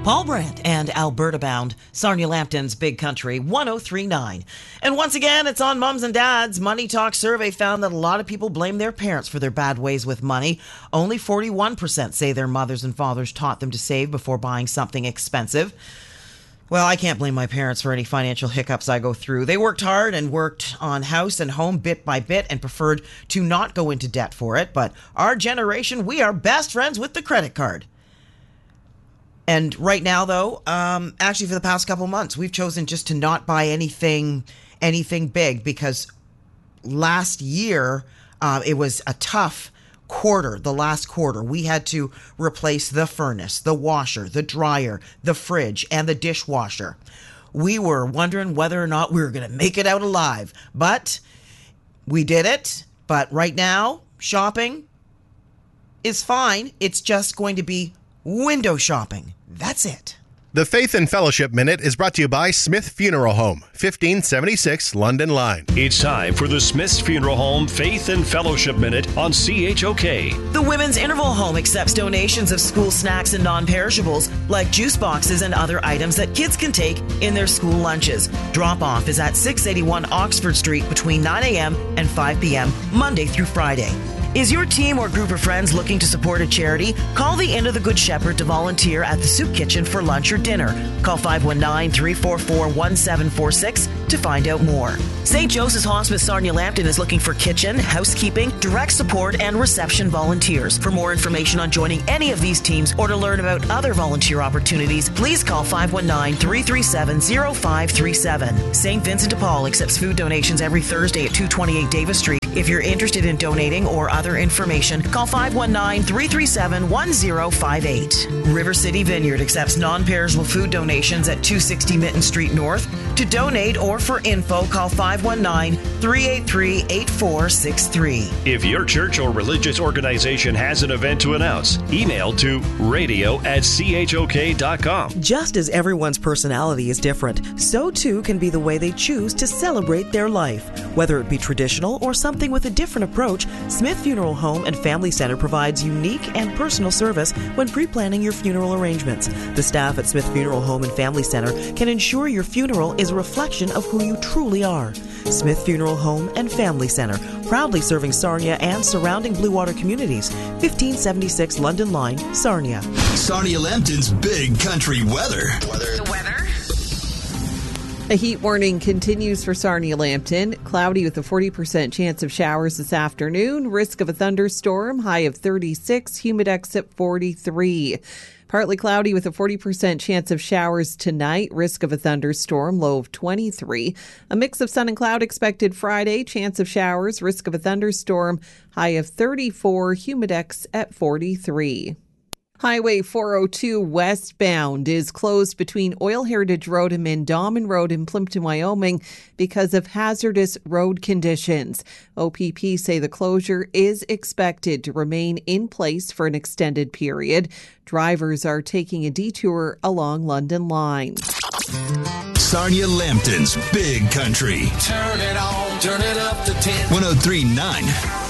Paul Brandt and Alberta Bound, Sarnia Lambton's Big Country 103.9. And once again, it's on Mums and Dads. Money Talk survey found that a lot of people blame their parents for their bad ways with money. Only 41% say their mothers and fathers taught them to save before buying something expensive. Well, I can't blame my parents for any financial hiccups I go through. They worked hard and worked on house and home bit by bit and preferred to not go into debt for it. But our generation, we are best friends with the credit card. And right now, though, actually for the past couple months, we've chosen just to not buy anything big because last year it was a tough quarter, the last quarter. We had to replace the furnace, the washer, the dryer, the fridge, and the dishwasher. We were wondering whether or not we were going to make it out alive, but we did it. But right now, shopping is fine. It's just going to be window shopping. That's it. The Faith and Fellowship Minute is brought to you by Smith Funeral Home, 1576 London Line. It's time for the Smith's Funeral Home Faith and Fellowship Minute on CHOK. The Women's Interval Home accepts donations of school snacks and non-perishables like juice boxes and other items that kids can take in their school lunches. Drop-off is at 681 Oxford Street between 9 a.m. and 5 p.m. Monday through Friday. Is your team or group of friends looking to support a charity? Call the Inn of the Good Shepherd to volunteer at the soup kitchen for lunch or dinner. Call 519-344-1746 to find out more. St. Joseph's Hospice Sarnia Lambton is looking for kitchen, housekeeping, direct support, and reception volunteers. For more information on joining any of these teams or to learn about other volunteer opportunities, please call 519-337-0537. St. Vincent de Paul accepts food donations every Thursday at 228 Davis Street. If you're interested in donating or other information, call 519-337-1058. River City Vineyard accepts non-perishable food donations at 260 Mitten Street North. To donate or for info, call 519-383-8463. If your church or religious organization has an event to announce, email to radio@chok.com. Just as everyone's personality is different, so too can be the way they choose to celebrate their life. Whether it be traditional or something with a different approach, Smith Funeral Home and Family Center provides unique and personal service when pre-planning your funeral arrangements. The staff at Smith Funeral Home and Family Center can ensure your funeral is a reflection of who you truly are. Smith Funeral Home and Family Center, proudly serving Sarnia and surrounding Blue Water communities. 1576 London Line, Sarnia. Sarnia Lambton's Big Country weather. The weather. A heat warning continues for Sarnia Lambton. Cloudy with a 40% chance of showers this afternoon. Risk of a thunderstorm. High of 36. Humidex at 43. Partly cloudy with a 40% chance of showers tonight. Risk of a thunderstorm. Low of 23. A mix of sun and cloud expected Friday. Chance of showers. Risk of a thunderstorm. High of 34. Humidex at 43. Highway 402 westbound is closed between Oil Heritage Road and Mandamin Road in Plimpton, Wyoming because of hazardous road conditions. OPP say the closure is expected to remain in place for an extended period. Drivers are taking a detour along London Line. Sarnia Lambton's Big Country. Turn it on, turn it up to 10. 103.9